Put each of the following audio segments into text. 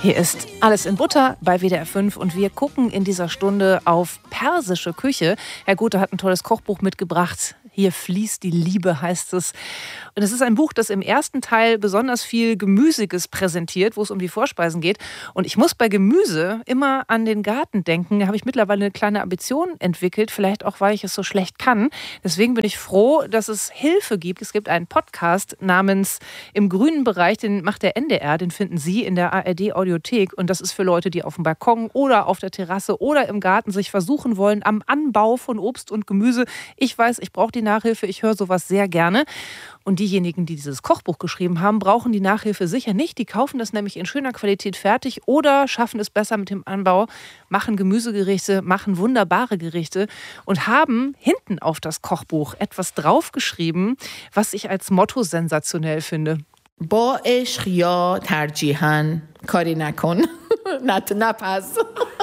Hier ist Alles in Butter bei WDR 5 und wir gucken in dieser Stunde auf persische Küche. Herr Gothe hat ein tolles Kochbuch mitgebracht. Hier fließt die Liebe, heißt es. Und es ist ein Buch, das im ersten Teil besonders viel Gemüsiges präsentiert, wo es um die Vorspeisen geht. Und ich muss bei Gemüse immer an den Garten denken. Da habe ich mittlerweile eine kleine Ambition entwickelt, vielleicht auch, weil ich es so schlecht kann. Deswegen bin ich froh, dass es Hilfe gibt. Es gibt einen Podcast namens Im grünen Bereich, den macht der NDR, den finden Sie in der ARD-Audiothek. Und das ist für Leute, die auf dem Balkon oder auf der Terrasse oder im Garten sich versuchen wollen am Anbau von Obst und Gemüse. Ich weiß, ich brauche die Nachhilfe, ich höre sowas sehr gerne. Und diejenigen, die dieses Kochbuch geschrieben haben, brauchen die Nachhilfe sicher nicht. Die kaufen das nämlich in schöner Qualität fertig oder schaffen es besser mit dem Anbau, machen Gemüsegerichte, machen wunderbare Gerichte und haben hinten auf das Kochbuch etwas draufgeschrieben, was ich als Motto sensationell finde. با عشق یا ترجیحاً کاری نکن نپز.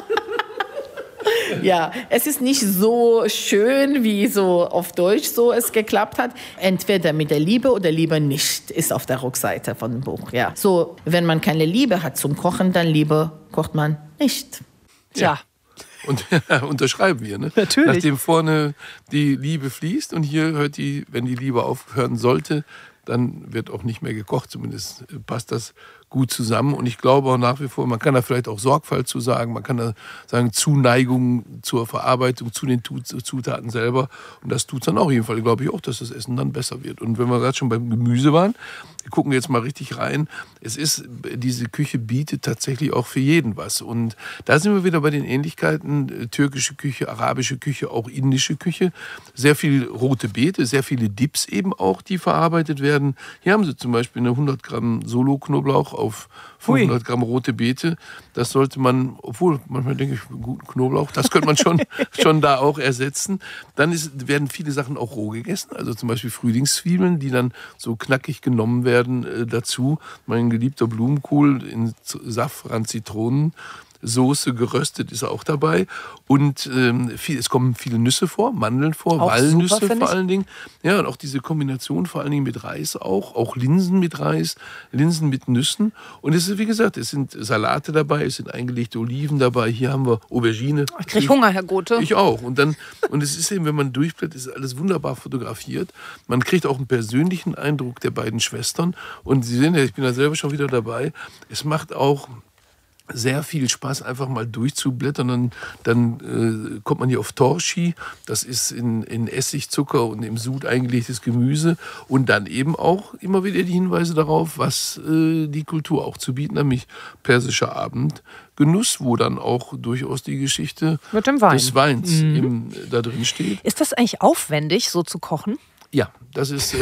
Ja, es ist nicht so schön, wie so auf Deutsch so es geklappt hat. Entweder mit der Liebe oder lieber nicht, ist auf der Rückseite von dem Buch. Ja. So, wenn man keine Liebe hat zum Kochen, dann lieber kocht man nicht. Tja. Und unterschreiben wir, ne? Natürlich. Nachdem vorne die Liebe fließt und hier hört die, wenn die Liebe aufhören sollte, dann wird auch nicht mehr gekocht. Zumindest passt das gut zusammen. Und ich glaube auch nach wie vor, man kann da vielleicht auch Sorgfalt zu sagen, man kann da sagen Zuneigung zur Verarbeitung, zu den Zutaten selber. Und das tut es dann auch jedenfalls, glaube ich auch, dass das Essen dann besser wird. Und wenn wir gerade schon beim Gemüse waren, wir gucken jetzt mal richtig rein. Diese Küche bietet tatsächlich auch für jeden was. Und da sind wir wieder bei den Ähnlichkeiten. Türkische Küche, arabische Küche, auch indische Küche. Sehr viel rote Beete, sehr viele Dips eben auch, die verarbeitet werden. Hier haben Sie zum Beispiel eine 100 Gramm Solo-Knoblauch auf 500 Gramm rote Beete. Das sollte man, obwohl manchmal denke ich, guten Knoblauch, das könnte man schon da auch ersetzen. Dann werden viele Sachen auch roh gegessen. Also zum Beispiel Frühlingszwiebeln, die dann so knackig genommen werden dazu. Mein geliebter Blumenkohl in Safran, Zitronen. Soße geröstet ist auch dabei. Und es kommen viele Nüsse vor, Mandeln vor, auch Walnüsse super, vor allen Dingen. Ja, und auch diese Kombination vor allen Dingen mit Reis auch Linsen mit Reis, Linsen mit Nüssen. Und es ist, wie gesagt, es sind Salate dabei, es sind eingelegte Oliven dabei. Hier haben wir Aubergine. Ich kriege Hunger, Herr Gothe. Ich auch. Und es ist eben, wenn man durchblättert, ist alles wunderbar fotografiert. Man kriegt auch einen persönlichen Eindruck der beiden Schwestern. Und Sie sehen ja, ich bin da selber schon wieder dabei. Es macht auch sehr viel Spaß, einfach mal durchzublättern. Dann kommt man hier auf Torchi. Das ist in Essigzucker und im Sud eingelegtes Gemüse. Und dann eben auch immer wieder die Hinweise darauf, was die Kultur auch zu bieten, nämlich persischer Abendgenuss, wo dann auch durchaus die Geschichte mit dem Wein. Des Weins da drin steht. Ist das eigentlich aufwendig, so zu kochen? Ja, das ist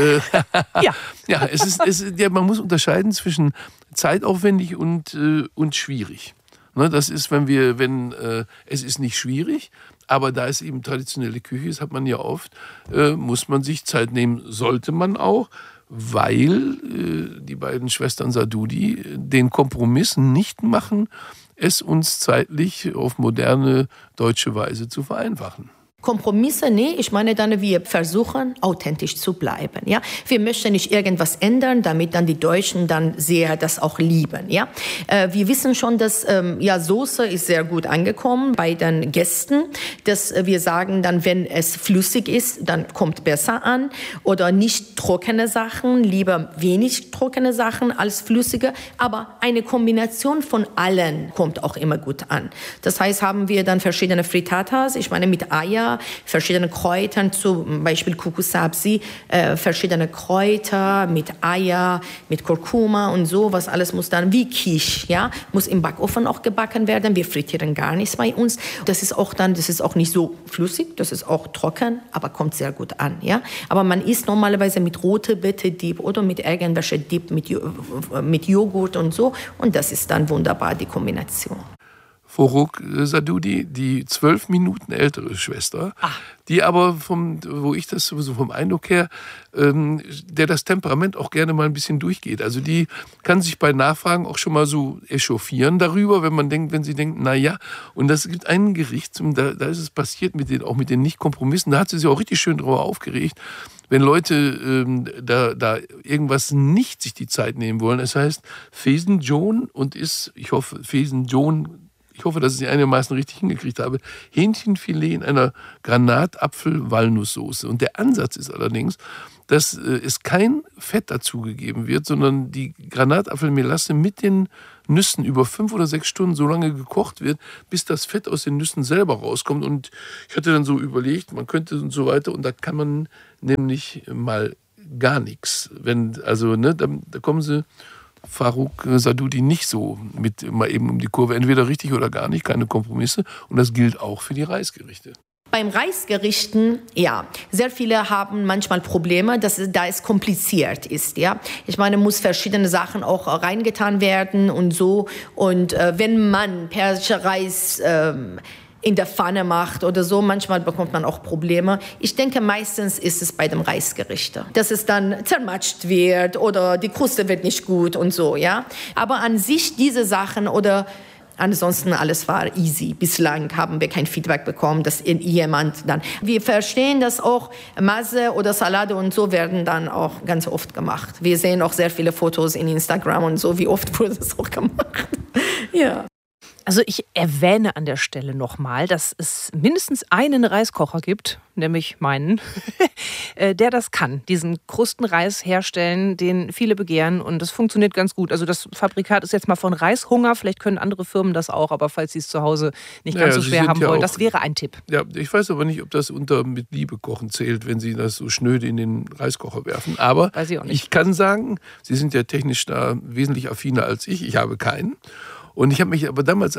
man muss unterscheiden zwischen zeitaufwendig und schwierig. Ne, das ist, es ist nicht schwierig, aber da es eben traditionelle Küche ist, hat man ja oft, muss man sich Zeit nehmen, sollte man auch, weil die beiden Schwestern Sadudi den Kompromiss nicht machen, es uns zeitlich auf moderne deutsche Weise zu vereinfachen. Kompromisse, nee, ich meine dann, wir versuchen, authentisch zu bleiben, ja. Wir möchten nicht irgendwas ändern, damit dann die Deutschen dann sehr das auch lieben, ja. Wir wissen schon, dass, Soße ist sehr gut angekommen bei den Gästen, dass wir sagen dann, wenn es flüssig ist, dann kommt besser an oder nicht trockene Sachen, lieber wenig trockene Sachen als flüssige, aber eine Kombination von allen kommt auch immer gut an. Das heißt, haben wir dann verschiedene Frittatas, ich meine mit Eier, verschiedene Kräutern, zum Beispiel Kukusabsi, verschiedene Kräuter mit Eier, mit Kurkuma und so, was alles muss dann wie Quiche, ja, muss im Backofen auch gebacken werden. Wir frittieren gar nichts bei uns. Das ist auch nicht so flüssig, das ist auch trocken, aber kommt sehr gut an, ja. Aber man isst normalerweise mit rote Beete Dip oder mit irgendwelche Dip mit Joghurt und so, und das ist dann wunderbar die Kombination. Foruk Sadudi, die 12 Minuten ältere Schwester, die aber wo ich das so vom Eindruck her, der das Temperament auch gerne mal ein bisschen durchgeht. Also die kann sich bei Nachfragen auch schon mal so echauffieren darüber, wenn sie denkt, naja, und das gibt ein Gericht, da ist es passiert auch mit den Nicht-Kompromissen, da hat sie sich auch richtig schön darüber aufgeregt, wenn Leute da irgendwas nicht sich die Zeit nehmen wollen. Das heißt Fesenjohn und ich hoffe, dass ich es einigermaßen richtig hingekriegt habe, Hähnchenfilet in einer Granatapfel-Walnusssoße. Und der Ansatz ist allerdings, dass es kein Fett dazugegeben wird, sondern die Granatapfelmelasse mit den Nüssen über 5 oder 6 Stunden so lange gekocht wird, bis das Fett aus den Nüssen selber rauskommt. Und ich hatte dann so überlegt, man könnte und so weiter, und da kann man nämlich mal gar nichts. Da kommen sie Farrokh Sadudi nicht so mit mal eben um die Kurve, entweder richtig oder gar nicht, keine Kompromisse. Und das gilt auch für die Reisgerichte. Beim Reisgerichten, ja, sehr viele haben manchmal Probleme, da es kompliziert ist, ja. Ich meine, muss verschiedene Sachen auch reingetan werden und so. Und wenn man persischer Reis in der Pfanne macht oder so, manchmal bekommt man auch Probleme. Ich denke, meistens ist es bei dem Reisgerichte, dass es dann zermatscht wird oder die Kruste wird nicht gut und so, ja. Aber an sich diese Sachen oder ansonsten alles war easy. Bislang haben wir kein Feedback bekommen, dass jemand dann... Wir verstehen, dass auch Masse oder Salate und so werden dann auch ganz oft gemacht. Wir sehen auch sehr viele Fotos in Instagram und so, wie oft wurde das auch gemacht. Ja. Also ich erwähne an der Stelle nochmal, dass es mindestens einen Reiskocher gibt, nämlich meinen, der das kann, diesen Krustenreis herstellen, den viele begehren, und das funktioniert ganz gut. Also das Fabrikat ist jetzt mal von Reishunger, vielleicht können andere Firmen das auch, aber falls Sie es zu Hause nicht ganz so schwer haben wollen, das wäre ein Tipp. Ja, ich weiß aber nicht, ob das unter mit Liebe kochen zählt, wenn Sie das so schnöde in den Reiskocher werfen, aber weiß ich auch nicht. Ich kann sagen, Sie sind ja technisch da wesentlich affiner als ich habe keinen. Und ich habe mich aber damals,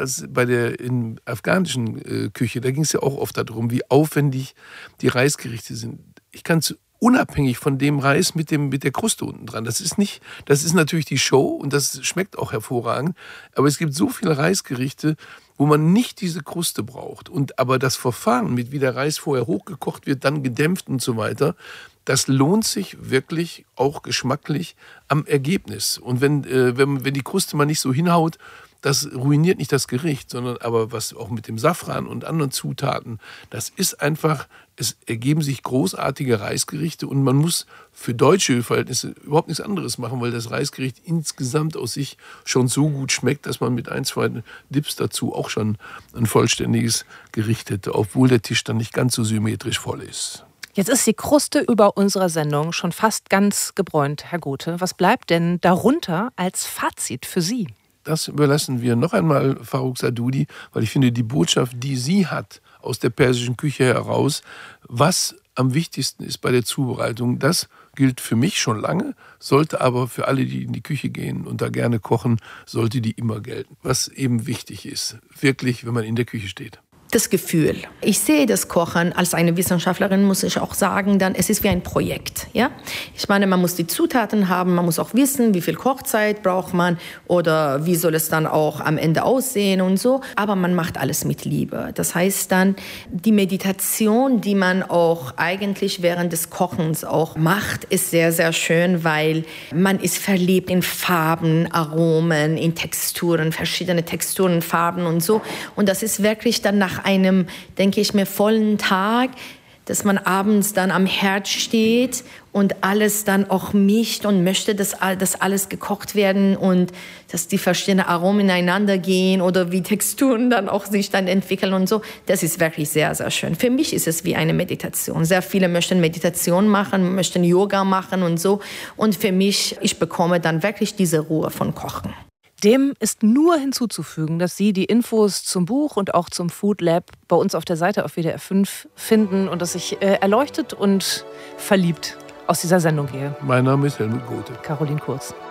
in afghanischen Küche, da ging es ja auch oft darum, wie aufwendig die Reisgerichte sind. Ich kann es unabhängig von dem Reis mit der Kruste unten dran. Das ist natürlich die Show und das schmeckt auch hervorragend. Aber es gibt so viele Reisgerichte, wo man nicht diese Kruste braucht. Aber das Verfahren, mit wie der Reis vorher hochgekocht wird, dann gedämpft und so weiter, das lohnt sich wirklich auch geschmacklich am Ergebnis. Und wenn die Kruste mal nicht so hinhaut, das ruiniert nicht das Gericht, sondern aber was auch mit dem Safran und anderen Zutaten, das ist einfach, es ergeben sich großartige Reisgerichte und man muss für deutsche Verhältnisse überhaupt nichts anderes machen, weil das Reisgericht insgesamt aus sich schon so gut schmeckt, dass man mit 1, 2 Dips dazu auch schon ein vollständiges Gericht hätte, obwohl der Tisch dann nicht ganz so symmetrisch voll ist. Jetzt ist die Kruste über unserer Sendung schon fast ganz gebräunt, Herr Gothe. Was bleibt denn darunter als Fazit für Sie? Das überlassen wir noch einmal Farrokh Sadudi, weil ich finde, die Botschaft, die sie hat aus der persischen Küche heraus, was am wichtigsten ist bei der Zubereitung, das gilt für mich schon lange, sollte aber für alle, die in die Küche gehen und da gerne kochen, sollte die immer gelten. Was eben wichtig ist, wirklich, wenn man in der Küche steht. Das Gefühl. Ich sehe das Kochen als eine Wissenschaftlerin, muss ich auch sagen, dann es ist wie ein Projekt. Ja? Ich meine, man muss die Zutaten haben, man muss auch wissen, wie viel Kochzeit braucht man oder wie soll es dann auch am Ende aussehen und so. Aber man macht alles mit Liebe. Das heißt dann, die Meditation, die man auch eigentlich während des Kochens auch macht, ist sehr, sehr schön, weil man ist verliebt in Farben, Aromen, in Texturen, verschiedene Texturen, Farben und so. Und das ist wirklich dann nach einem, denke ich mir, vollen Tag, dass man abends dann am Herd steht und alles dann auch mischt und möchte, dass alles gekocht werden und dass die verschiedenen Aromen ineinander gehen oder wie Texturen dann auch sich dann entwickeln und so. Das ist wirklich sehr, sehr schön. Für mich ist es wie eine Meditation. Sehr viele möchten Meditation machen, möchten Yoga machen und so. Und für mich, ich bekomme dann wirklich diese Ruhe von Kochen. Dem ist nur hinzuzufügen, dass Sie die Infos zum Buch und auch zum Food Lab bei uns auf der Seite auf WDR 5 finden und dass ich erleuchtet und verliebt aus dieser Sendung gehe. Mein Name ist Helmut Gothe. Caroline Kurz.